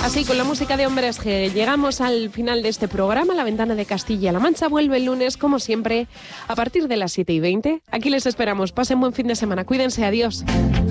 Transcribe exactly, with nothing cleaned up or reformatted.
Así, con la música de Hombres G, llegamos al final de este programa. La Ventana de Castilla-La Mancha vuelve el lunes, como siempre, a partir de las siete y veinte. Aquí les esperamos. Pasen buen fin de semana. Cuídense. Adiós.